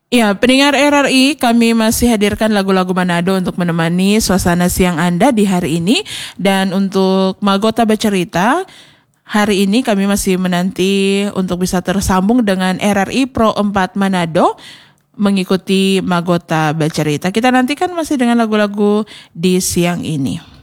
Ya, pendengar RRI, kami masih hadirkan lagu-lagu Manado untuk menemani suasana siang Anda di hari ini. Dan untuk Magota Bercerita, hari ini kami masih menanti untuk bisa tersambung dengan RRI Pro 4 Manado mengikuti Magota Bercerita. Kita nantikan masih dengan lagu-lagu di siang ini.